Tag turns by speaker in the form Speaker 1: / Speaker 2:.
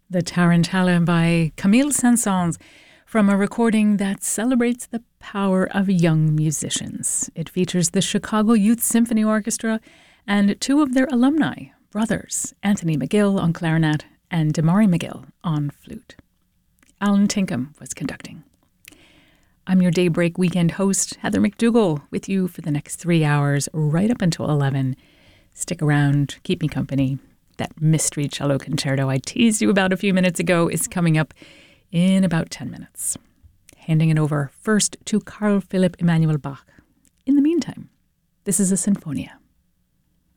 Speaker 1: The Tarantella by Camille Saint-Saëns from a recording that celebrates the power of young musicians. It features the Chicago Youth Symphony Orchestra and two of their alumni, brothers, Anthony McGill on clarinet and Damari McGill on flute. Alan Tinkham was conducting. I'm your Daybreak weekend host, Heather McDougall, with you for the next 3 hours, right up until 11. Stick around, keep me company. That mystery cello concerto I teased you about a few minutes ago is coming up in about 10 minutes. Handing it over first to Carl Philipp Emanuel Bach. In the meantime, this is a Sinfonia.